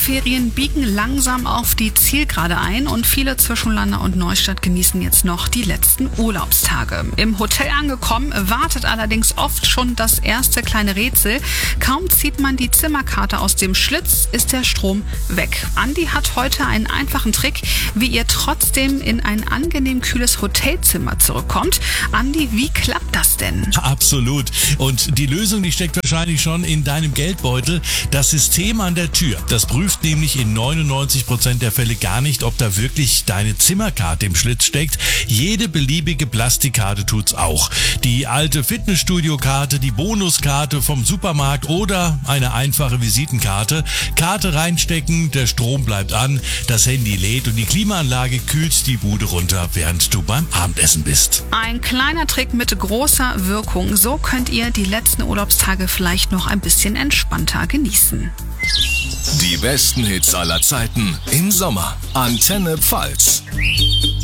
Ferien biegen langsam auf die Zielgerade ein und viele zwischen Landau und Neustadt genießen jetzt noch die letzten Urlaubstage. Im Hotel angekommen wartet allerdings oft schon das erste kleine Rätsel. Kaum zieht man die Zimmerkarte aus dem Schlitz, ist der Strom weg. Andi hat heute einen einfachen Trick, wie ihr trotzdem in ein angenehm kühles Hotelzimmer zurückkommt. Andi, wie klappt das denn? Absolut. Und die Lösung, die steckt wahrscheinlich schon in deinem Geldbeutel. Das System an der Tür, das prüft nämlich in 99% der Fälle gar nicht, ob da wirklich deine Zimmerkarte im Schlitz steckt. Jede beliebige Plastikkarte tut's auch. Die alte Fitnessstudio-Karte, die Bonuskarte vom Supermarkt oder eine einfache Visitenkarte. Karte reinstecken, der Strom bleibt an, das Handy lädt und die Klimaanlage kühlt die Bude runter, während du beim Abendessen bist. Ein kleiner Trick mit großer Wirkung. So könnt ihr die letzten Urlaubstage vielleicht noch ein bisschen entspannter genießen. Die besten Hits aller Zeiten im Sommer. Antenne Pfalz.